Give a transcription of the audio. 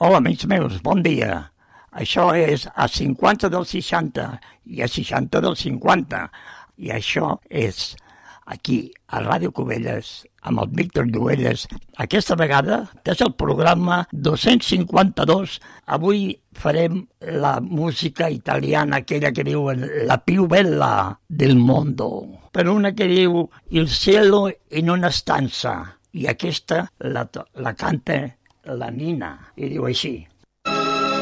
Hola, amics meus, bon dia. Això és a 50 del 60 i a 60 del 50. I això és aquí, a Ràdio Cubelles, amb el Víctor Lluelles. Aquesta vegada és el programa 252. Avui farem la música italiana, aquella que diuen la più bella del mondo. Per una que diu Il cielo in una stanza. I aquesta la canta la Nina, i diu així.